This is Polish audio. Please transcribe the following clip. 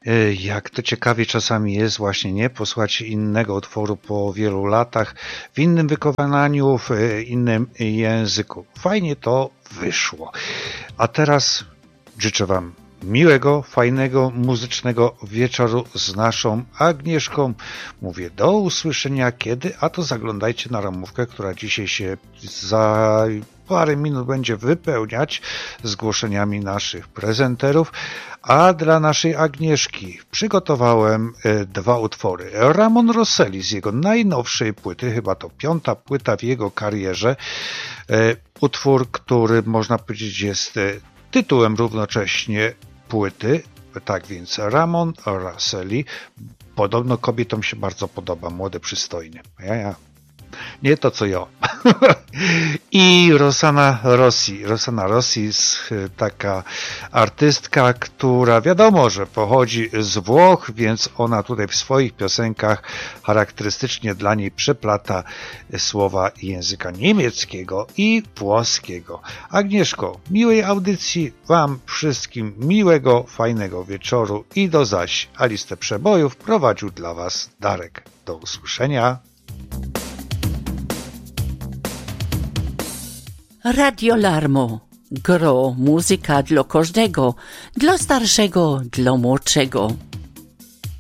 Jak to ciekawie czasami jest właśnie, nie? Posłuchać innego utworu po wielu latach, w innym wykonaniu, w innym języku. Fajnie to wyszło. A teraz życzę Wam miłego, fajnego, muzycznego wieczoru z naszą Agnieszką. Mówię do usłyszenia kiedy, a to zaglądajcie na ramówkę, która dzisiaj się za parę minut będzie wypełniać zgłoszeniami naszych prezenterów. A dla naszej Agnieszki przygotowałem dwa utwory. Ramon Rosselli z jego najnowszej płyty, chyba to 5. płyta w jego karierze. Utwór, który można powiedzieć jest tytułem równocześnie płyty. Tak więc Ramon Rosselli. Podobno kobietom się bardzo podoba, młody, przystojny. Ja. Nie to co ja. I Rossana Rossi, taka artystka, która wiadomo, że pochodzi z Włoch, więc ona tutaj w swoich piosenkach charakterystycznie dla niej przeplata słowa języka niemieckiego i włoskiego. Agnieszko, miłej audycji, Wam wszystkim miłego, fajnego wieczoru i do zaś, a listę przebojów prowadził dla Was Darek. Do usłyszenia. Radio Larmo. Gro muzyka dla każdego, dla starszego, dla młodszego.